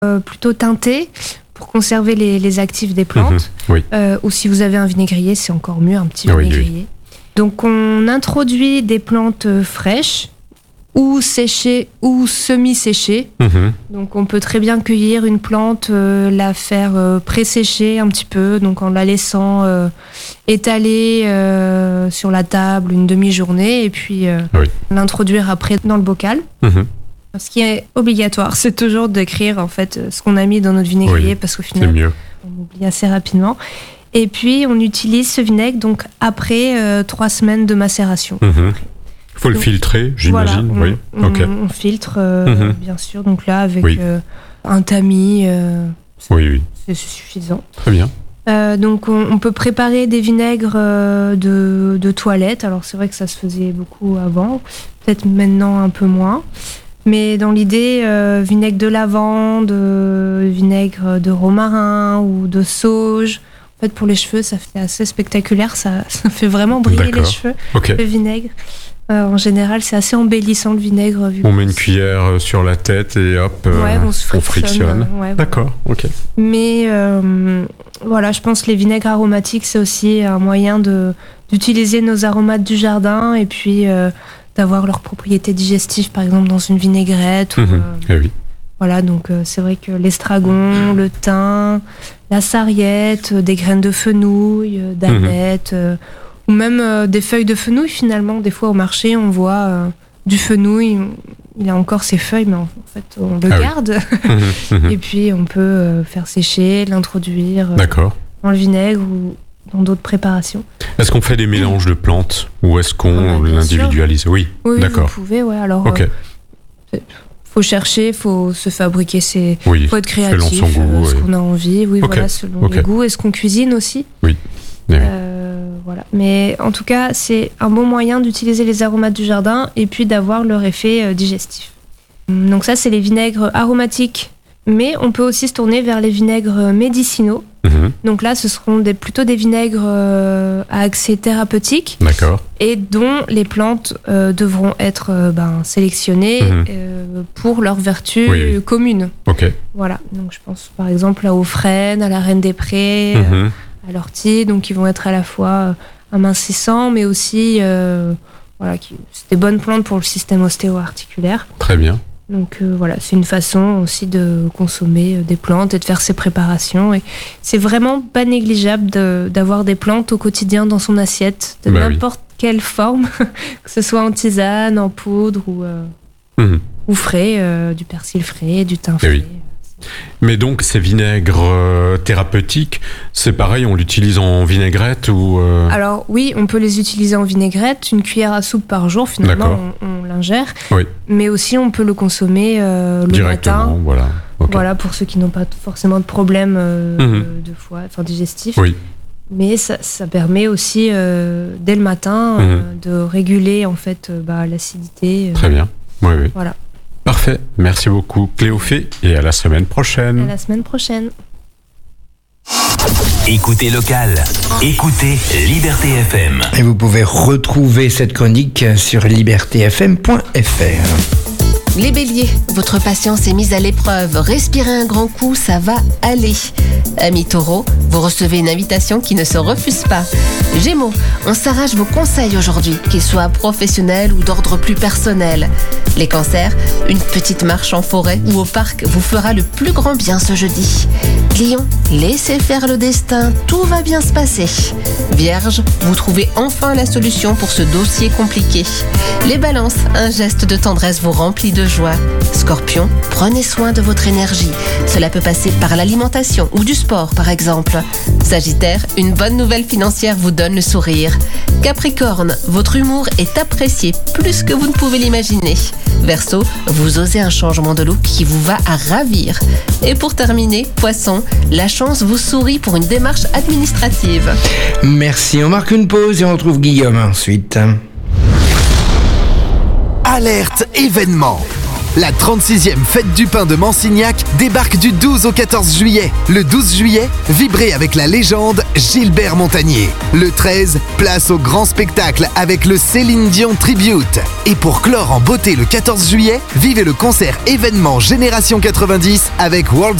plutôt teinté pour conserver les actifs des plantes. Oui. Ou si vous avez un vinaigrier, c'est encore mieux, un petit vinaigrier. Oui. Donc on introduit des plantes fraîches ou séchées ou semi-séchées. Donc on peut très bien cueillir une plante, la faire pré-sécher un petit peu, donc en la laissant étaler sur la table une demi-journée et puis l'introduire après dans le bocal. Ce qui est obligatoire, c'est toujours d'écrire en fait ce qu'on a mis dans notre vinaigrier parce qu'au final, on oublie assez rapidement. Et puis, on utilise ce vinaigre donc après 3 semaines de macération. Il faut le filtrer, j'imagine. Voilà, on filtre, bien sûr. Donc là, avec un tamis, c'est suffisant. Très bien. Donc, on peut préparer des vinaigres de toilette. Alors, c'est vrai que ça se faisait beaucoup avant. Peut-être maintenant un peu moins. Mais dans l'idée, vinaigre de lavande, vinaigre de romarin ou de sauge. En fait, pour les cheveux, ça fait assez spectaculaire. Ça fait vraiment briller les cheveux, le vinaigre. En général, c'est assez embellissant, le vinaigre. On met une cuillère sur la tête et hop, on frictionne. D'accord, ok. Mais voilà, je pense que les vinaigres aromatiques, c'est aussi un moyen d'utiliser nos aromates du jardin et puis d'avoir leurs propriétés digestives, par exemple, dans une vinaigrette. Voilà, donc c'est vrai que l'estragon, le thym, la sarriette, des graines de fenouil, d'aneth, ou même des feuilles de fenouil finalement. Des fois au marché, on voit du fenouil, il a encore ses feuilles, mais en fait on le garde. Et puis on peut faire sécher, l'introduire dans le vinaigre ou dans d'autres préparations. Est-ce qu'on fait des mélanges de plantes ou est-ce qu'on l'individualise ? Oui, d'accord. Vous pouvez, alors... faut chercher, faut se fabriquer faut être créatif, selon son goût, ce qu'on a envie, selon les goûts et ce qu'on cuisine aussi. Voilà. Mais en tout cas, c'est un bon moyen d'utiliser les aromates du jardin et puis d'avoir leur effet digestif. Donc ça, c'est les vinaigres aromatiques, mais on peut aussi se tourner vers les vinaigres médicinaux. Donc là, ce seront plutôt des vinaigres à accès thérapeutique et dont les plantes devront être sélectionnées pour leurs vertus communes. Voilà. Donc je pense par exemple aux frênes, à la reine des prés, à l'ortie, donc qui vont être à la fois amincissants, mais aussi c'est des bonnes plantes pour le système ostéo-articulaire. Très bien. Donc voilà, c'est une façon aussi de consommer des plantes et de faire ses préparations. Et c'est vraiment pas négligeable d'avoir des plantes au quotidien dans son assiette, de n'importe quelle forme, que ce soit en tisane, en poudre ou frais, du persil frais, du thym frais. Mais donc ces vinaigres thérapeutiques, c'est pareil, on l'utilise en vinaigrette ou Alors oui, on peut les utiliser en vinaigrette, une cuillère à soupe par jour finalement, on l'ingère. Mais aussi on peut le consommer le matin. Voilà, pour ceux qui n'ont pas forcément de problème de foie, digestif. Mais ça permet aussi dès le matin de réguler en fait l'acidité. Très bien. Voilà. Parfait, merci beaucoup Cléophée et à la semaine prochaine. À la semaine prochaine. Écoutez local, écoutez Liberté FM. Et vous pouvez retrouver cette chronique sur libertéfm.fr. Les béliers, votre patience est mise à l'épreuve. Respirez un grand coup, ça va aller. Amis taureaux, vous recevez une invitation qui ne se refuse pas. Gémeaux, on s'arrache vos conseils aujourd'hui, qu'ils soient professionnels ou d'ordre plus personnel. Les cancers, une petite marche en forêt ou au parc vous fera le plus grand bien ce jeudi. Lion, laissez faire le destin, tout va bien se passer. Vierge, vous trouvez enfin la solution pour ce dossier compliqué. Les balances, un geste de tendresse vous remplit de joie. Scorpion, prenez soin de votre énergie. Cela peut passer par l'alimentation ou du sport par exemple. Sagittaire, une bonne nouvelle financière vous donne le sourire. Capricorne, votre humour est apprécié plus que vous ne pouvez l'imaginer. Verseau, vous osez un changement de look qui vous va à ravir. Et pour terminer, Poisson, la chance vous sourit pour une démarche administrative. Merci, on marque une pause et on retrouve Guillaume ensuite. Alerte événement. La 36e Fête du Pain de Mansignac débarque du 12 au 14 juillet. Le 12 juillet, vibrez avec la légende Gilbert Montagnier. Le 13, place au grand spectacle avec le Céline Dion Tribute. Et pour clore en beauté le 14 juillet, vivez le concert événement Génération 90 avec World